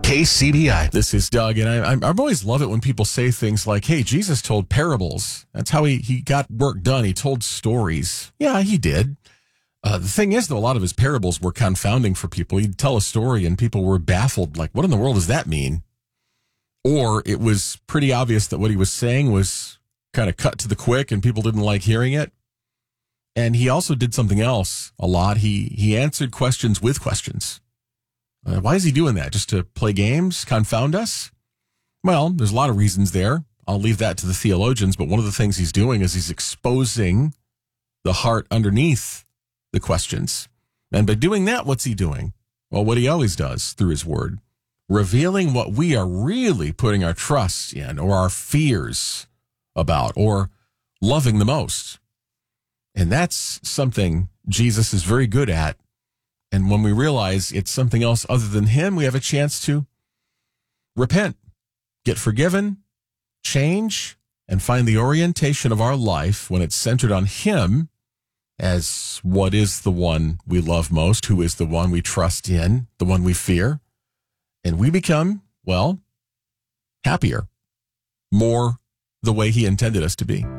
KCBI. This is Doug, and I always love it when people say things like, hey, Jesus told parables. That's how he got work done. He told stories. Yeah, he did. The thing is, though, a lot of his parables were confounding for people. He'd tell a story, and people were baffled, like, what in the world does that mean? Or it was pretty obvious that what he was saying was kind of cut to the quick, and people didn't like hearing it. And he also did something else a lot. He answered questions with questions. Why is he doing that? Just to play games, confound us? Well, there's a lot of reasons there. I'll leave that to the theologians, but one of the things he's doing is he's exposing the heart underneath the questions. And by doing that, what's he doing? Well, what he always does through his word, revealing what we are really putting our trust in, or our fears about, or loving the most. And that's something Jesus is very good at. And when we realize it's something else other than him, we have a chance to repent, get forgiven, change, and find the orientation of our life when it's centered on him as what is the one we love most, who is the one we trust in, the one we fear. And we become, well, happier, more the way he intended us to be.